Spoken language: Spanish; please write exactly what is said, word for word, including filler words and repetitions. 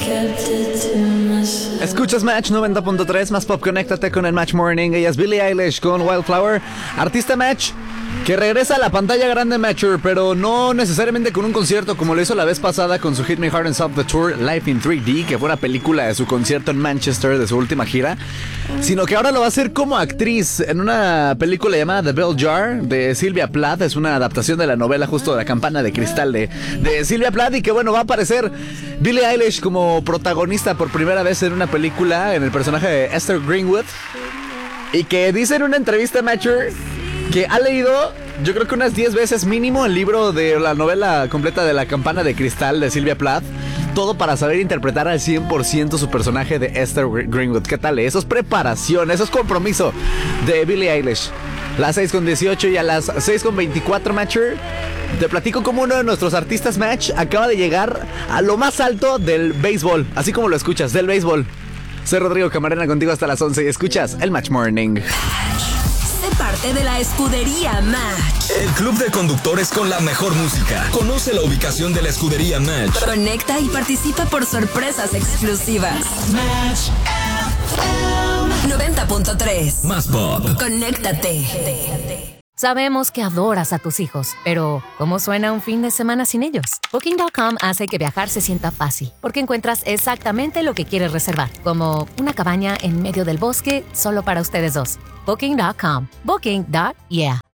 Escuchas Match noventa punto tres, más pop, conéctate con el Match Morning. Ella es Billie Eilish con Wildflower. Artista Match que regresa a la pantalla grande, Matcher, pero no necesariamente con un concierto como lo hizo la vez pasada con su Hit Me Hard and Stop the Tour Live in tres D, que fue una película de su concierto en Manchester de su última gira, sino que ahora lo va a hacer como actriz en una película llamada The Bell Jar de Sylvia Plath. Es una adaptación de la novela justo de La Campana de Cristal de, de Sylvia Plath, y que bueno, va a aparecer Billie Eilish como protagonista por primera vez en una película en el personaje de Esther Greenwood, y que dice en una entrevista, Matcher, que ha leído, yo creo que unas diez veces mínimo, el libro de la novela completa de La Campana de Cristal de Sylvia Plath. Todo para saber interpretar al cien por ciento su personaje de Esther Greenwood. ¿Qué tal? Eso es preparación, eso es compromiso de Billie Eilish. Las seis con dieciocho y a las seis con veinticuatro, Matcher, te platico cómo uno de nuestros artistas Match acaba de llegar a lo más alto del béisbol. Así como lo escuchas, del béisbol. Soy Rodrigo Camarena contigo hasta las once y escuchas el Match Morning. Parte de la escudería Match, el club de conductores con la mejor música. Conoce la ubicación de la escudería Match. Conecta y participa por sorpresas exclusivas. Match noventa punto tres. Más pop. Conéctate. Sabemos que adoras a tus hijos, pero ¿cómo suena un fin de semana sin ellos? Booking punto com hace que viajar se sienta fácil, porque encuentras exactamente lo que quieres reservar, como una cabaña en medio del bosque solo para ustedes dos. Booking punto com. Booking. Yeah.